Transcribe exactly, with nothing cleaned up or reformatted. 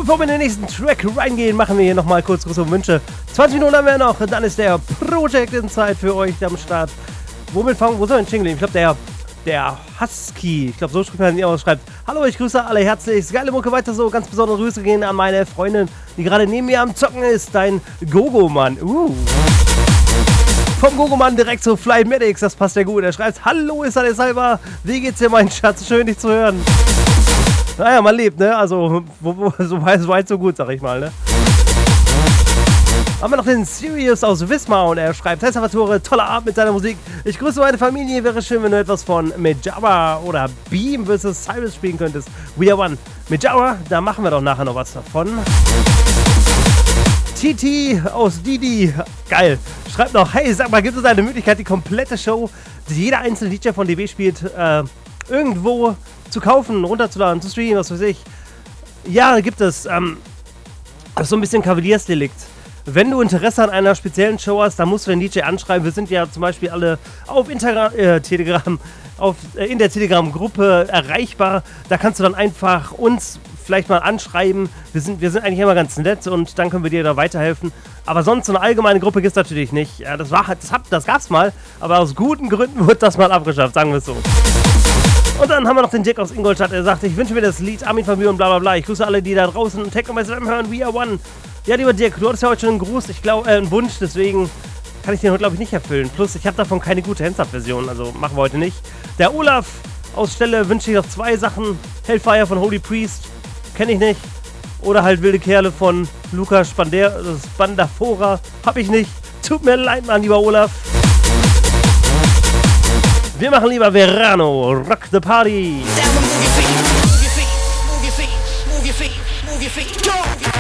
Bevor wir in den nächsten Track reingehen, machen wir hier nochmal kurz Grüße und Wünsche. zwanzig Minuten haben wir noch, dann ist der Project Insight für euch am Start. Womit fangen, wo soll ein Jingle? Ich glaube, der, der Husky, ich glaube, so schreibt man ihn aus, schreibt: Hallo, ich grüße alle herzlich, geile Mucke, weiter so. Ganz besondere Grüße gehen an meine Freundin, die gerade neben mir am Zocken ist, dein Gogo-Mann. Uh. Vom Gogo-Mann direkt zu Fly Medics, das passt ja gut. Er schreibt: Hallo, ist alles halber, wie geht's dir, mein Schatz? Schön, dich zu hören. Naja, man lebt, ne? Also, wo, wo, so weit, so weit, so gut, sag ich mal, ne? Haben wir noch den Sirius aus Wismar und er schreibt: Hey Salvatore, toller Abend mit seiner Musik. Ich grüße meine Familie, wäre schön, wenn du etwas von Mejara oder Beam versus. Cyrus spielen könntest. We are one. Mejara, da machen wir doch nachher noch was davon. T T aus Didi, geil. Schreibt noch: Hey, sag mal, gibt es eine Möglichkeit, die komplette Show, die jeder einzelne D J von D B spielt, äh, irgendwo zu kaufen, runterzuladen, zu streamen, was weiß ich. Ja, gibt es. Ähm, das ist so ein bisschen Kavaliersdelikt. Wenn du Interesse an einer speziellen Show hast, dann musst du den D J anschreiben. Wir sind ja zum Beispiel alle auf Integra äh, Telegram, auf, äh, in der Telegram-Gruppe erreichbar. Da kannst du dann einfach uns vielleicht mal anschreiben. Wir sind, wir sind eigentlich immer ganz nett und dann können wir dir da weiterhelfen. Aber sonst so eine allgemeine Gruppe gibt es natürlich nicht. Ja, das, war, das, hat, das gab's mal, aber aus guten Gründen wird das mal abgeschafft, sagen wir es so. Und dann haben wir noch den Dirk aus Ingolstadt, der sagt: Ich wünsche mir das Lied Armin von mir und bla bla bla. Ich grüße alle, die da draußen Techno bei S M hören. We are one. Ja, lieber Dirk, du hattest ja heute schon einen Gruß, ich glaube, äh, einen Wunsch, deswegen kann ich den heute, glaube ich, nicht erfüllen. Plus, ich habe davon keine gute Hands-Up-Version, also machen wir heute nicht. Der Olaf aus Stelle wünsche ich noch zwei Sachen. Hellfire von Holy Priest, kenne ich nicht. Oder halt Wilde Kerle von Lukas Spandafora, habe ich nicht. Tut mir leid, mein lieber Olaf. Wir machen lieber Verano, Rock the Party.